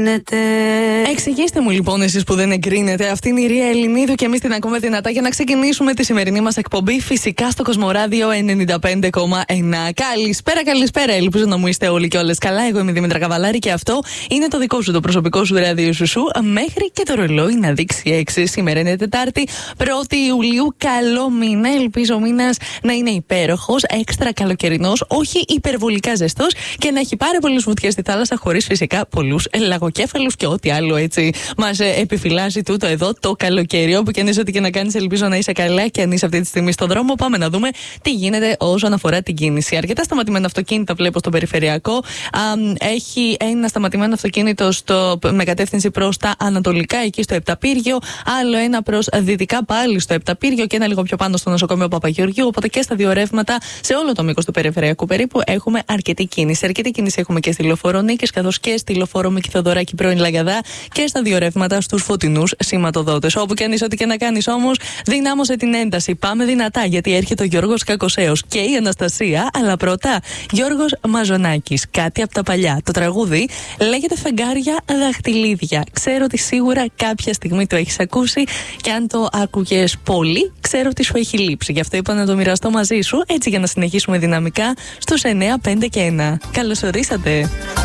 εγκρίνεται. Εξηγήστε μου λοιπόν εσείς που δεν εγκρίνετε. Αυτή είναι η Ρία Ελληνίδου και εμείς την ακούμε δυνατά για να ξεκινήσουμε τη σημερινή μας εκπομπή. Φυσικά στο Κοσμοράδιο 95,1. Καλησπέρα. Ελπίζω να μου είστε όλοι και όλες καλά. Εγώ είμαι η Δήμητρα Καβαλάρη και αυτό είναι το δικό σου, το προσωπικό σου ράδιο σουσού. Μέχρι και το ρολόι να δείξει 6. Σήμερα είναι Τετάρτη, 1η Ιουλίου. Καλό μήνα. Ελπίζω ο μήνας να είναι υπέροχος, έξτρα καλοκαιρινός, όχι υπερβολικά ζεστός και να έχει πάρα πολλές βουτιές στη θάλασσα, χωρίς φυσικά πολλούς λαγοκέφαλους και ό,τι άλλο έτσι μας επιφυλάσσει τούτο εδώ το καλοκαίρι. Όπου και αν είσαι, ό,τι και να κάνεις, ελπίζω να είσαι καλά και αν είσαι αυτή τη στιγμή στον δρόμο. Πάμε να δούμε τι γίνεται όσον αφορά την κίνηση. Αρκετά σταματημένα αυτοκίνητα βλέπω στο περιφερειακό. Έχει ένα σταματημένο αυτοκίνητο με κατεύθυνση προς τα ανατολικά, εκεί στο Επταπύργιο. Άλλο ένα προς δυτικά, πάλι στο Επταπύργιο και ένα λίγο πιο πάνω στο νοσοκομείο Παπαγεωργίου. Οπότε και στα δύο ρεύματα, σε όλο το μήκος του περιφερειακού περίπου, έχουμε αρκετή κίνηση. Αρκετή κίνηση έχουμε και στη Λεωφόρο Νίκης, καθώς και στη Λεωφόρο Μίκη Θοδωράκη πρώην Λαγκαδά και στα δύο ρεύματα στους φωτεινούς σηματοδότες. Όπου και αν είσαι, ό,τι και να κάνεις όμως, δυνάμωσε την ένταση. Πάμε δυνατά, γιατί έρχεται ο Γιώργος Κακοσέος και η Αναστασία. Αλλά πρώτα, Γιώργος Μαζονάκης. Κάτι από τα παλιά. Το τραγούδι λέγεται Φεγγάρια Δαχτυλίδια. Ξέρω ότι σίγουρα κάποια στιγμή το έχεις ακούσει και αν το άκουγες πολύ, ξέρω ότι σου έχει λείψει. Γι' αυτό είπα να το μοιραστώ μαζί σου, έτσι για να συνεχίσουμε δυναμικά στους 9, 5 και 1. Καλώς ορίσατε!